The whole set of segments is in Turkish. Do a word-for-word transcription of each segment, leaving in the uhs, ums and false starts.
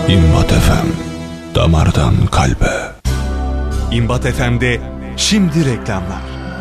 İmbat F M, damardan kalbe. İmbat F M'de şimdi reklamlar.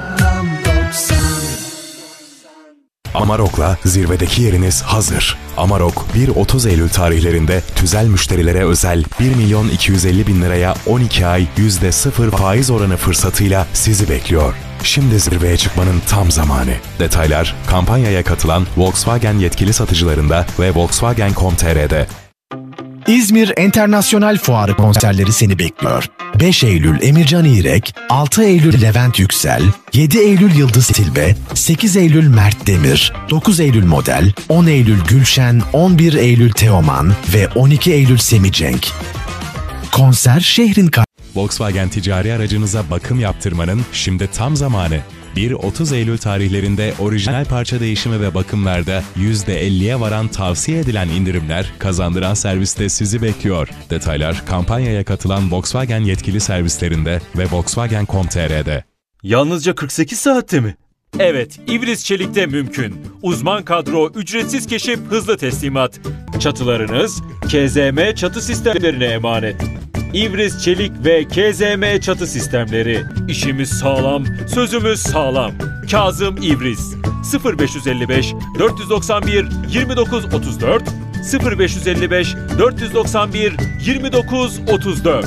Amarok'la zirvedeki yeriniz hazır. Amarok bir otuz Eylül tarihlerinde tüzel müşterilere özel bir milyon iki yüz elli bin liraya on iki ay yüzde sıfır faiz oranı fırsatıyla sizi bekliyor. Şimdi zirveye çıkmanın tam zamanı. Detaylar kampanyaya katılan Volkswagen yetkili satıcılarında ve volkswagen nokta com nokta t r'de. İzmir Enternasyonel Fuarı konserleri seni bekliyor. beş Eylül Emircan İrek, altı Eylül Levent Yüksel, yedi Eylül Yıldız Tilbe, sekiz Eylül Mert Demir, dokuz Eylül Model, on Eylül Gülşen, on bir Eylül Teoman ve on iki Eylül Semih Cenk. Konser şehrin Volkswagen ticari aracınıza bakım yaptırmanın şimdi tam zamanı. bir otuz Eylül tarihlerinde orijinal parça değişimi ve bakımlarda yüzde elliye varan tavsiye edilen indirimler kazandıran serviste sizi bekliyor. Detaylar kampanyaya katılan Volkswagen yetkili servislerinde ve volkswagen nokta com nokta t r'de. Yalnızca kırk sekiz saatte mi? Evet, İvriz Çelik'te mümkün. Uzman kadro, ücretsiz keşif, hızlı teslimat. Çatılarınız K Z M çatı sistemlerine emanet. İvriz Çelik ve K Z M çatı sistemleri. İşimiz sağlam, sözümüz sağlam. Kazım İvriz. sıfır beş yüz beş dört doksan bir yirmi dokuz otuz dört sıfır beş yüz beş dört doksan bir yirmi dokuz otuz dört.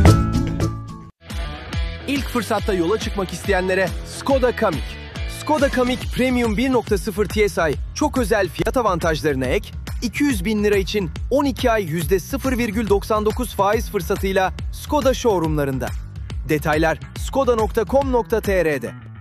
İlk fırsatta yola çıkmak isteyenlere Skoda Kamiq. Skoda Kamiq Premium bir nokta sıfır T S I çok özel fiyat avantajlarına ek, iki yüz bin lira için on iki ay yüzde sıfır virgül doksan dokuz faiz fırsatıyla Skoda showroomlarında. Detaylar skoda nokta com nokta t r'de.